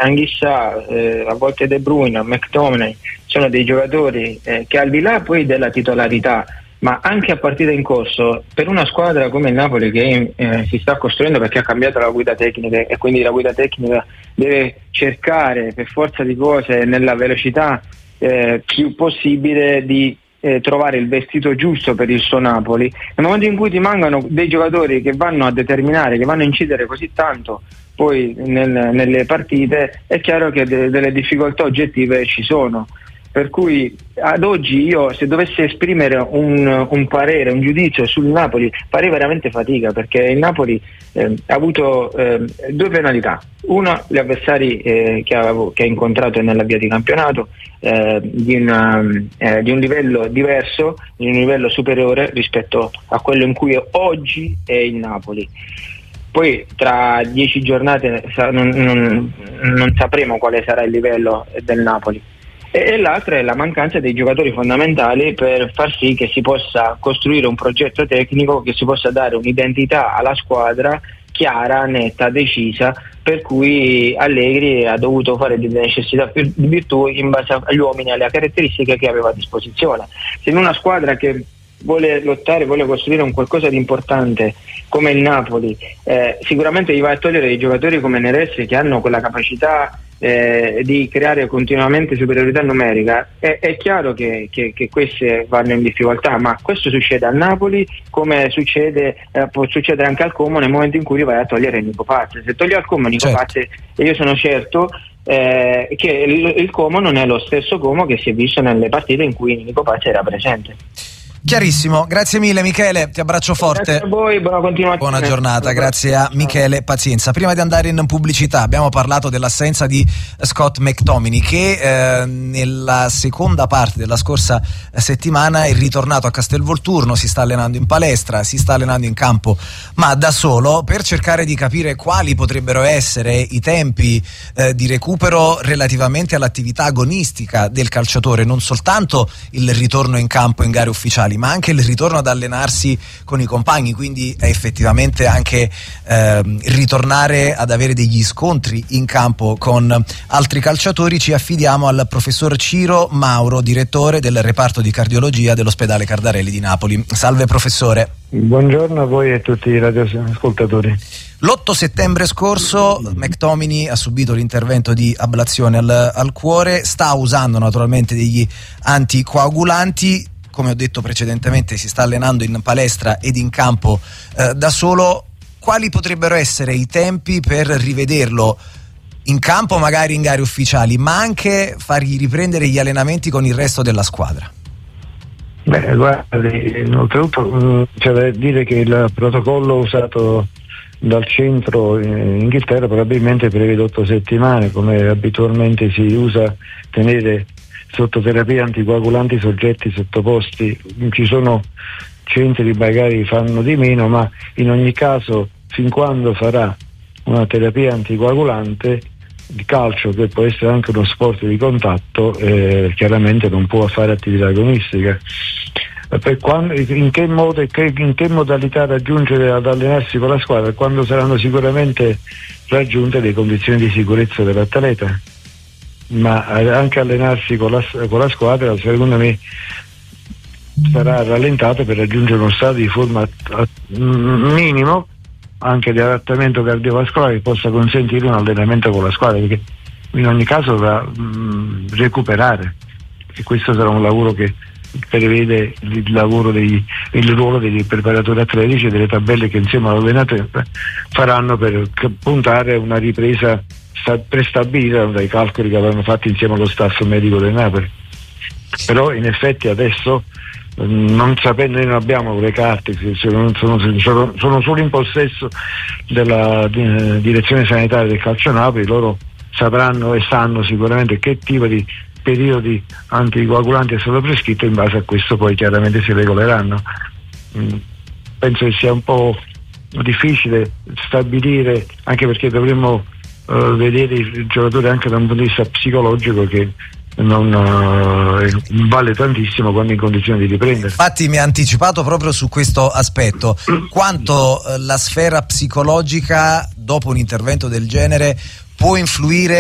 Anghissà, a volte De Bruyne, McTominay, sono dei giocatori che al di là poi della titolarità, ma anche a partita in corso, per una squadra come il Napoli che si sta costruendo perché ha cambiato la guida tecnica e quindi la guida tecnica deve cercare per forza di cose nella velocità più possibile di trovare il vestito giusto per il suo Napoli. Nel momento in cui ti mancano dei giocatori che vanno a determinare, che vanno a incidere così tanto poi nelle partite, è chiaro che delle difficoltà oggettive ci sono. Per cui ad oggi io, se dovessi esprimere un parere, un giudizio sul Napoli, farei veramente fatica, perché il Napoli ha avuto due penalità. Una, gli avversari che ha incontrato nell'avvio di campionato, di un livello diverso, di un livello superiore rispetto a quello in cui oggi è il Napoli. Poi tra 10 giornate non sapremo quale sarà il livello del Napoli. E l'altra è la mancanza dei giocatori fondamentali per far sì che si possa costruire un progetto tecnico, che si possa dare un'identità alla squadra chiara, netta, decisa, per cui Allegri ha dovuto fare di necessità di virtù in base agli uomini e alle caratteristiche che aveva a disposizione. Se in una squadra che vuole lottare, vuole costruire un qualcosa di importante come il Napoli, sicuramente gli va a togliere dei giocatori come Neres, che hanno quella capacità di creare continuamente superiorità numerica, è chiaro che queste vanno in difficoltà, ma questo succede al Napoli come può succedere anche al Como nel momento in cui vai a togliere Nico Paz. Se togli al Como Nico Paz, e io sono certo che il Como non è lo stesso Como che si è visto nelle partite in cui Nico Paz era presente. Chiarissimo, grazie mille Michele, ti abbraccio forte. Grazie a voi, buona continuazione. Buona giornata, grazie a Michele Pazienza. Prima di andare in pubblicità abbiamo parlato dell'assenza di Scott McTominay, che nella seconda parte della scorsa settimana è ritornato a Castelvolturno, si sta allenando in palestra, si sta allenando in campo, ma da solo, per cercare di capire quali potrebbero essere i tempi di recupero relativamente all'attività agonistica del calciatore, non soltanto il ritorno in campo in gare ufficiali, ma anche il ritorno ad allenarsi con i compagni, quindi effettivamente anche ritornare ad avere degli scontri in campo con altri calciatori. Ci affidiamo al professor Ciro Mauro, direttore del reparto di cardiologia dell'ospedale Cardarelli di Napoli. Salve professore. Buongiorno a voi e a tutti i radioascoltatori. L'8 settembre scorso McTominay ha subito l'intervento di ablazione al cuore, sta usando naturalmente degli anticoagulanti. Come ho detto precedentemente, si sta allenando in palestra ed in campo da solo. Quali potrebbero essere i tempi per rivederlo in campo, magari in gare ufficiali, ma anche fargli riprendere gli allenamenti con il resto della squadra? Beh, guardi, oltretutto c'è da dire che il protocollo usato dal centro in Inghilterra probabilmente prevede 8 settimane, come abitualmente si usa tenere sotto terapia anticoagulanti soggetti sottoposti. Ci sono centri magari fanno di meno, ma in ogni caso fin quando farà una terapia anticoagulante, il calcio, che può essere anche uno sport di contatto, chiaramente non può fare attività agonistica. In che modo e in che modalità raggiungere ad allenarsi con la squadra? Quando saranno sicuramente raggiunte le condizioni di sicurezza dell'atleta, ma anche allenarsi con la squadra secondo me sarà rallentato per raggiungere uno stato di forma minimo anche di adattamento cardiovascolare che possa consentire un allenamento con la squadra, perché in ogni caso dovrà recuperare, e questo sarà un lavoro che prevede il ruolo dei preparatori atletici e delle tabelle che insieme all'allenatore faranno per puntare a una ripresa prestabilita dai calcoli che avranno fatto insieme allo staff medico del Napoli. Però in effetti adesso, non sapendo, noi non abbiamo le carte, sono solo in possesso della direzione sanitaria del Calcio Napoli. Loro sapranno e sanno sicuramente che tipo di periodi anticoagulanti è stato prescritto, in base a questo poi chiaramente si regoleranno. Penso che sia un po' difficile stabilire, anche perché dovremmo vedere il giocatore anche da un punto di vista psicologico, che non vale tantissimo quando in condizione di riprendere. Infatti mi ha anticipato proprio su questo aspetto, quanto la sfera psicologica dopo un intervento del genere può influire